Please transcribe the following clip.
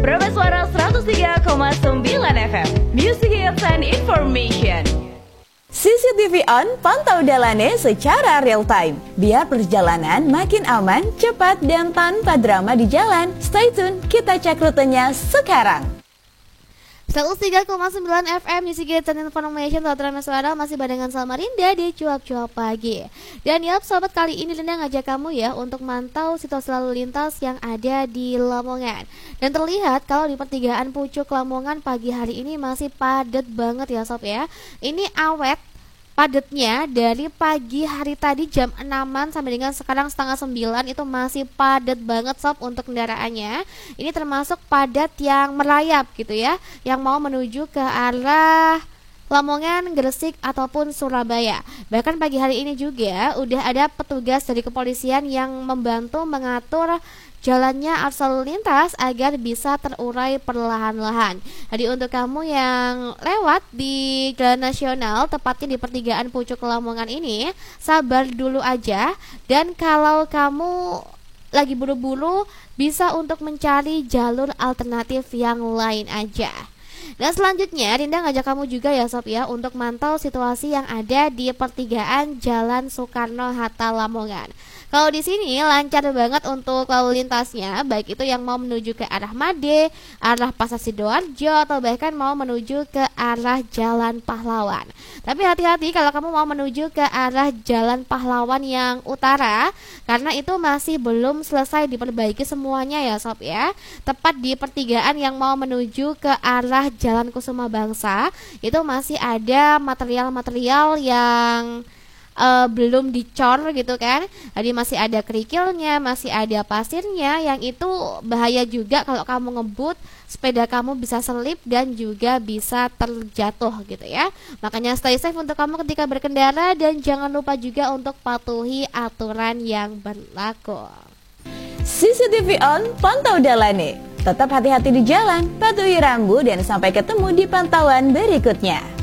Prima Suara 103,9 FM. Music Hits and Information. CCTV on, pantau Dalane secara real time. Biar perjalanan makin aman, cepat, dan tanpa drama di jalan. Stay tune, kita cek rutenya sekarang. 103,9 FM Music Hits and Information. Prima Suara masih barengan sama Rinda di Cuap-Cuap Pagi. Dan ya sobat, kali ini Rinda ngajak kamu ya untuk mantau situasi lalu lintas yang ada di Lamongan. Dan terlihat kalau di pertigaan Pucuk Lamongan pagi hari ini masih padat banget ya sob ya. Ini awet padatnya dari pagi hari tadi jam 6-an sampai dengan sekarang setengah 9 itu masih padat banget sob untuk kendaraannya. Ini termasuk padat yang merayap gitu ya, yang mau menuju ke arah Lamongan, Gresik ataupun Surabaya. Bahkan pagi hari ini juga udah ada petugas dari kepolisian yang membantu mengatur jalannya arus lalu lintas agar bisa terurai perlahan-lahan. Jadi untuk kamu yang lewat di Jalan Nasional, tepatnya di pertigaan Pucuk Lamongan ini, sabar dulu aja. Dan kalau kamu lagi buru-buru, bisa untuk mencari jalur alternatif yang lain aja. Dan selanjutnya Rinda ngajak kamu juga ya sob ya untuk mantau situasi yang ada di pertigaan Jalan Soekarno-Hatta Lamongan. Kalau di sini lancar banget untuk lalu lintasnya, baik itu yang mau menuju ke arah Made, arah Pasar Sidoarjo, atau bahkan mau menuju ke arah Jalan Pahlawan. Tapi hati-hati kalau kamu mau menuju ke arah Jalan Pahlawan yang utara, karena itu masih belum selesai diperbaiki semuanya ya sob ya. Tepat di pertigaan yang mau menuju ke arah Jalan Kusuma Bangsa, itu masih ada material-material yang belum dicor gitu kan. Jadi masih ada kerikilnya, masih ada pasirnya, yang itu bahaya juga kalau kamu ngebut, sepeda kamu bisa selip dan juga bisa terjatuh gitu ya. Makanya stay safe untuk kamu ketika berkendara, dan jangan lupa juga untuk patuhi aturan yang berlaku. CCTV on, pantau Dalane. Tetap hati-hati di jalan, patuhi rambu, dan sampai ketemu di pantauan berikutnya.